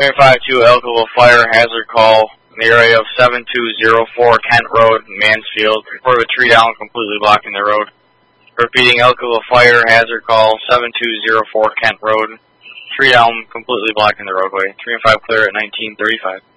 352 Elkville Fire Hazard Call in the area of 7204 Kent Road, Mansfield. Report of a tree down completely blocking the road. Repeating, Elkville Fire Hazard Call 7204 Kent Road. Tree down completely blocking the roadway. 3 and 5 clear at 1935.